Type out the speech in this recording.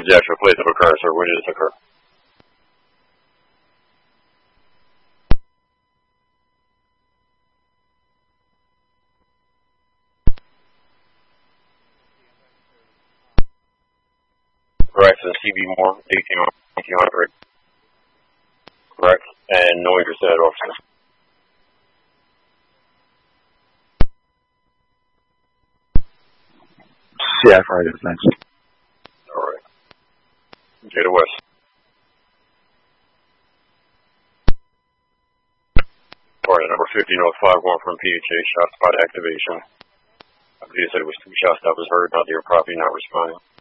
the actual place of occurrence, or where did this occur? Correct. So CB Moore, 1800. Correct. And no interest in that officer. Yeah, Friday, thanks. All right. Jada West. All right, number 1505 going from PHA, shot spot activation. I believe you said it was 2 shots that was heard, not your property, not responding.